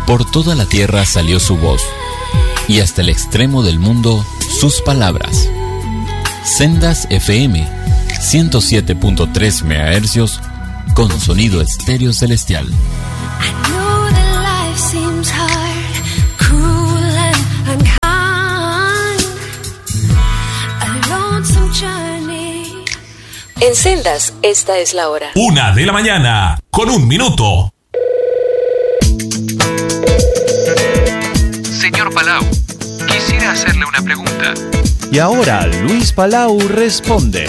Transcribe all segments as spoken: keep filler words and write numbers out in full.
Por toda la tierra salió su voz, y hasta el extremo del mundo sus palabras. Sendas F M, ciento siete punto tres megahercios, con sonido estéreo celestial. En Sendas, esta es la hora. Una de la mañana, con un minuto. Señor Palau, quisiera hacerle una pregunta. Y ahora Luis Palau responde.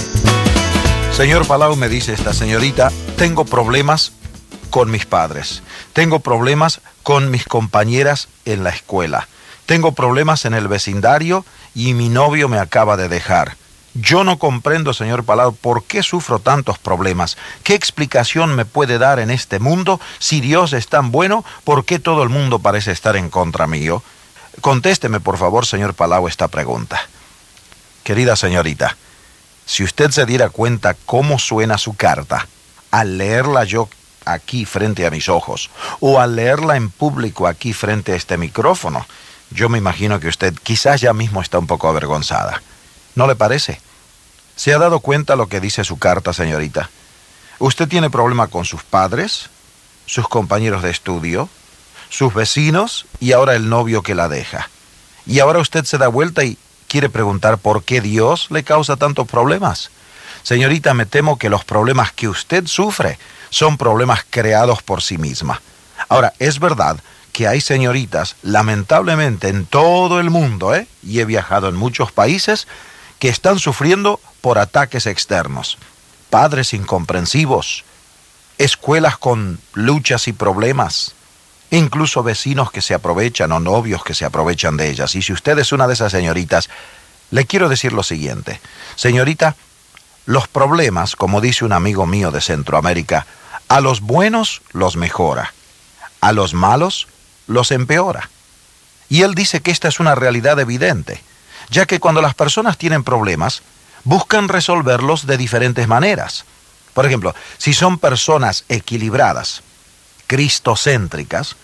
Señor Palau, me dice esta señorita, tengo problemas con mis padres. Tengo problemas con mis compañeras en la escuela. Tengo problemas en el vecindario y mi novio me acaba de dejar. Yo no comprendo, señor Palau, por qué sufro tantos problemas. ¿Qué explicación me puede dar en este mundo? Si Dios es tan bueno, ¿por qué todo el mundo parece estar en contra mío? Contésteme, por favor, señor Palau, esta pregunta. Querida señorita, si usted se diera cuenta cómo suena su carta, al leerla yo aquí frente a mis ojos, o al leerla en público aquí frente a este micrófono, yo me imagino que usted quizás ya mismo está un poco avergonzada. ¿No le parece? ¿Se ha dado cuenta lo que dice su carta, señorita? Usted tiene problema con sus padres, sus compañeros de estudio, sus vecinos y ahora el novio que la deja. Y ahora usted se da vuelta y quiere preguntar por qué Dios le causa tantos problemas. Señorita, me temo que los problemas que usted sufre son problemas creados por sí misma. Ahora, es verdad que hay señoritas, lamentablemente en todo el mundo, ¿eh? y he viajado en muchos países, que están sufriendo por ataques externos. Padres incomprensivos, escuelas con luchas y problemas, incluso vecinos que se aprovechan o novios que se aprovechan de ellas. Y si usted es una de esas señoritas, le quiero decir lo siguiente. Señorita, los problemas, como dice un amigo mío de Centroamérica, a los buenos los mejora, a los malos los empeora. Y él dice que esta es una realidad evidente, ya que cuando las personas tienen problemas, buscan resolverlos de diferentes maneras. Por ejemplo, si son personas equilibradas, cristocéntricas,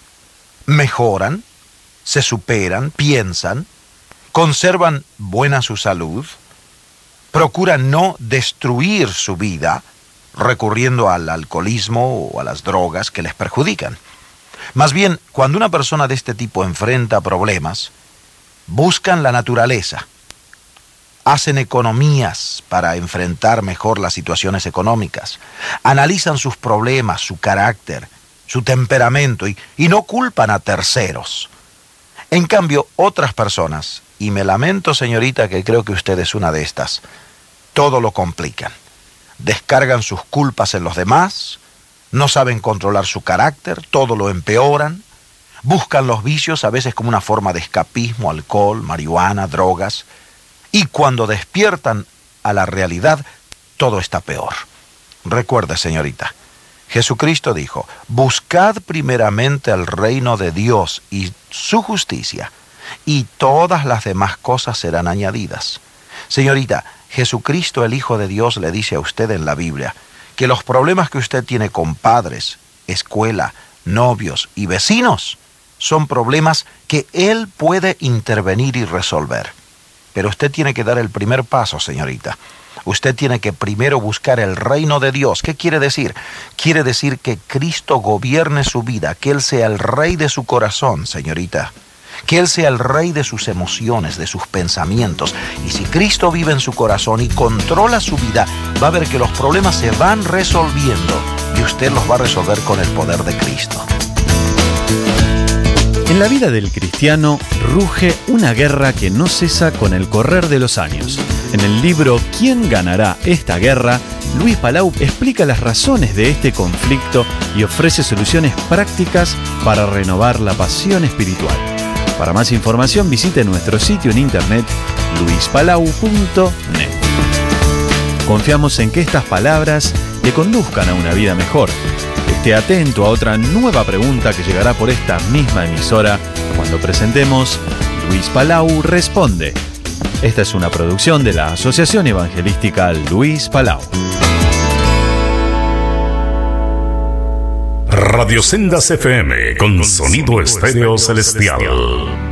mejoran, se superan, piensan, conservan buena su salud, procuran no destruir su vida recurriendo al alcoholismo o a las drogas que les perjudican. Más bien, cuando una persona de este tipo enfrenta problemas, buscan la naturaleza, hacen economías para enfrentar mejor las situaciones económicas, analizan sus problemas, su carácter, su temperamento y, y no culpan a terceros. En cambio, otras personas, y me lamento, señorita, que creo que usted es una de estas, todo lo complican. Descargan sus culpas en los demás, no saben controlar su carácter, todo lo empeoran, buscan los vicios a veces como una forma de escapismo, alcohol, marihuana, drogas, y cuando despiertan a la realidad, todo está peor. Recuerde, señorita, Jesucristo dijo, buscad primeramente el reino de Dios y su justicia, y todas las demás cosas serán añadidas. Señorita, Jesucristo, el Hijo de Dios, le dice a usted en la Biblia que los problemas que usted tiene con padres, escuela, novios y vecinos son problemas que Él puede intervenir y resolver. Pero usted tiene que dar el primer paso, señorita. Usted tiene que primero buscar el reino de Dios. ¿Qué quiere decir? Quiere decir que Cristo gobierne su vida, que Él sea el rey de su corazón, señorita. Que Él sea el rey de sus emociones, de sus pensamientos. Y si Cristo vive en su corazón y controla su vida, va a ver que los problemas se van resolviendo y usted los va a resolver con el poder de Cristo. En la vida del cristiano ruge una guerra que no cesa con el correr de los años. En el libro ¿Quién ganará esta guerra?, Luis Palau explica las razones de este conflicto y ofrece soluciones prácticas para renovar la pasión espiritual. Para más información visite nuestro sitio en internet luis palau punto net. Confiamos en que estas palabras le conduzcan a una vida mejor. Esté atento a otra nueva pregunta que llegará por esta misma emisora cuando presentemos Luis Palau Responde. Esta es una producción de la Asociación Evangelística Luis Palau. Radio Sendas F M con sonido estéreo celestial.